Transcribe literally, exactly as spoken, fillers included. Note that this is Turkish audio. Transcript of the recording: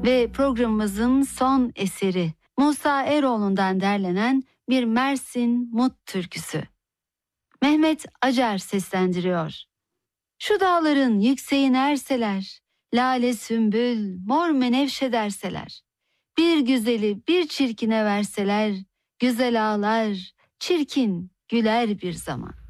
Ve programımızın son eseri Musa Eroğlu'ndan derlenen bir Mersin Mut türküsü. Mehmet Acar seslendiriyor. Şu dağların yükseğine erseler, lale sümbül, mor menevşe derseler, bir güzeli bir çirkine verseler, güzel ağlar, çirkin güler bir zaman.